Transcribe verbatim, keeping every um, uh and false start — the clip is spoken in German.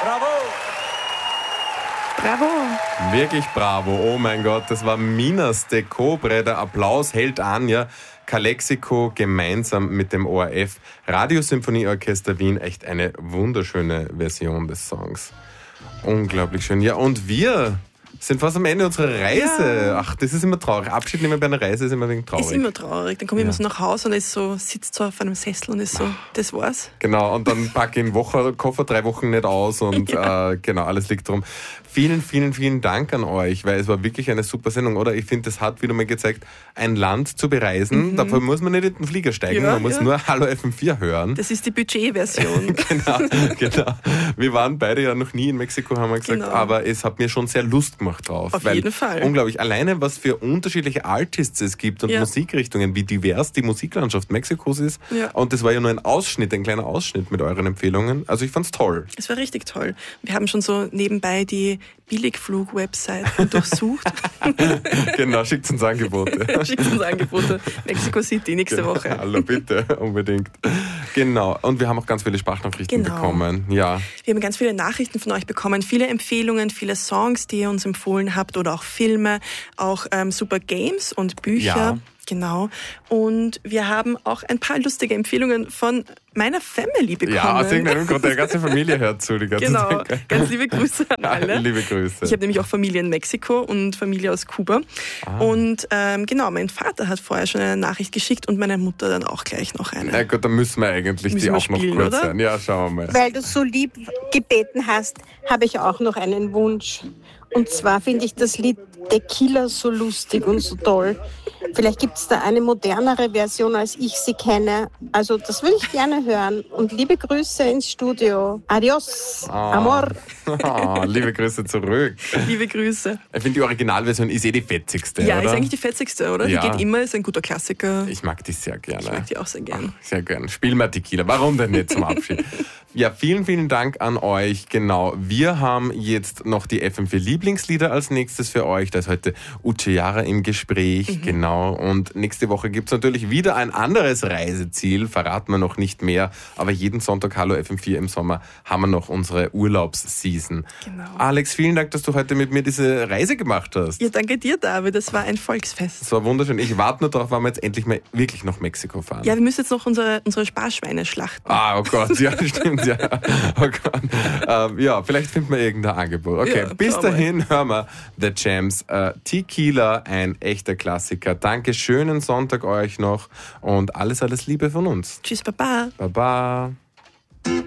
Bravo! Bravo! Wirklich bravo, oh mein Gott, das war Minas de Cobre, der Applaus hält an, ja. Calexico gemeinsam mit dem O R F Radiosymphonieorchester Wien, echt eine wunderschöne Version des Songs. Unglaublich schön. Ja, und wir sind fast am Ende unserer Reise. Ja. Ach, das ist immer traurig. Abschied nehmen bei einer Reise ist immer ein wenig traurig. Ist immer traurig. Dann komme ich ja. immer so nach Hause und ist so, sitzt so auf einem Sessel und ist so, das war's. Genau, und dann packe ich den Woche, Koffer drei Wochen nicht aus und ja. äh, genau, alles liegt drum. Vielen, vielen, vielen Dank an euch, weil es war wirklich eine super Sendung, oder? Ich finde, das hat wieder mal gezeigt, ein Land zu bereisen, mhm. dafür muss man nicht in den Flieger steigen, ja, man muss ja. nur Hallo F M vier hören. Das ist die Budgetversion. genau, genau. Wir waren beide ja noch nie in Mexiko, haben wir gesagt, genau. aber es hat mir schon sehr Lust gemacht drauf. Auf weil jeden Fall. Unglaublich. Alleine, was für unterschiedliche Artists es gibt und ja. Musikrichtungen, wie divers die Musiklandschaft Mexikos ist. Ja. Und das war ja nur ein Ausschnitt, ein kleiner Ausschnitt mit euren Empfehlungen. Also ich fand's toll. Es war richtig toll. Wir haben schon so nebenbei die Billigflug-Webseiten durchsucht. Genau, schickt uns Angebote. schickt uns Angebote. Mexico City nächste genau. Woche. Hallo, bitte, unbedingt. Genau. Und wir haben auch ganz viele Sprachnachrichten genau. bekommen. Ja. Wir haben ganz viele Nachrichten von euch bekommen, viele Empfehlungen, viele Songs, die ihr uns empfohlen habt oder auch Filme, auch ähm, super Games und Bücher. Ja. Genau. Und wir haben auch ein paar lustige Empfehlungen von meiner Family bekommen. Ja, aus irgendeinem Grund. Die ganze Familie hört zu. Die ganze genau. Zeit. Ganz liebe Grüße an alle. Liebe Grüße. Ich habe nämlich auch Familie in Mexiko und Familie aus Kuba. Ah. Und ähm, genau, mein Vater hat vorher schon eine Nachricht geschickt und meine Mutter dann auch gleich noch eine. Na gut, dann müssen wir eigentlich müssen die wir auch spielen, noch kurz sein. Ja, schauen wir mal. Weil du so lieb gebeten hast, habe ich auch noch einen Wunsch. Und zwar finde ich das Lied Tequila so lustig und so toll. Vielleicht gibt es da eine modernere Version, als ich sie kenne. Also das würde ich gerne hören. Und liebe Grüße ins Studio. Adios, ah. Amor. Ah, liebe Grüße zurück. Liebe Grüße. Ich finde, die Originalversion ist eh die fetzigste, ja, oder? ist eigentlich die fetzigste, oder? Ja. Die geht immer, ist ein guter Klassiker. Ich mag die sehr gerne. Ich mag die auch sehr gerne. Ach, sehr gerne. Spiel mal Tequila. Warum denn nicht zum Abschied? Ja, vielen, vielen Dank an euch. Genau, wir haben jetzt noch die F M vier Lieblingslieder als nächstes für euch. Da ist heute Uche Jara im Gespräch. Mhm. Genau. Und nächste Woche gibt es natürlich wieder ein anderes Reiseziel. Verraten wir noch nicht mehr. Aber jeden Sonntag, Hallo F M vier im Sommer, haben wir noch unsere Urlaubsseason. Genau. Alex, vielen Dank, dass du heute mit mir diese Reise gemacht hast. Ja, danke dir, David. Das war ein Volksfest. Das war wunderschön. Ich warte nur darauf, wann wir jetzt endlich mal wirklich nach Mexiko fahren. Ja, wir müssen jetzt noch unsere, unsere Sparschweine schlachten. Ah, oh Gott, ja, stimmt, ja. Oh Gott. Ähm, ja, vielleicht finden wir irgendein Angebot. Okay, ja, bis dahin mal. Hören wir The Jams. Äh, Tequila, ein echter Klassiker. Danke, schönen Sonntag euch noch und alles, alles Liebe von uns. Tschüss, Baba. Baba.